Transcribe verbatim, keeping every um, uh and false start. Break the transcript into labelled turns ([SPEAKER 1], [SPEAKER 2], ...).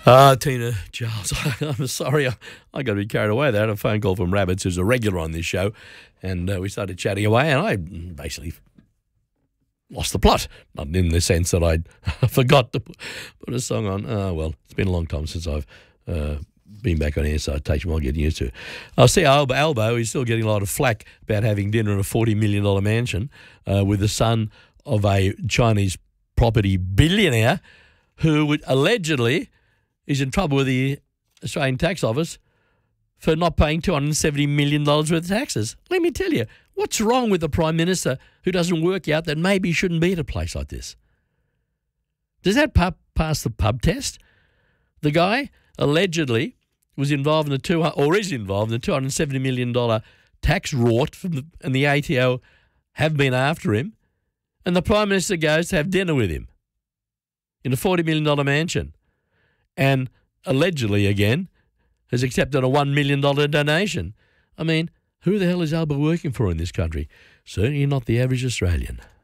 [SPEAKER 1] Uh, Tina Giles, I'm sorry, I, I got to be carried away there. I had a phone call from Rabbits, who's a regular on this show, and uh, we started chatting away, and I basically lost the plot. Not in the sense that I forgot to put a song on. Oh, well, it's been a long time since I've uh, been back on air, so it takes a while getting used to it. I'll see Albo, Albo, he's still getting a lot of flack about having dinner in a forty million dollars mansion uh, with the son of a Chinese property billionaire who would allegedly is in trouble with the Australian Tax Office for not paying two hundred seventy million dollars worth of taxes. Let me tell you, what's wrong with the Prime Minister who doesn't work out that maybe he shouldn't be at a place like this? Does that pub pass the pub test? The guy allegedly was involved in a two or is involved in a two hundred seventy million dollars tax rort from the, and the A T O have been after him, and the Prime Minister goes to have dinner with him in a forty million dollars mansion. And allegedly, again, has accepted a one million dollars donation. I mean, who the hell is Alba working for in this country? Certainly not the average Australian.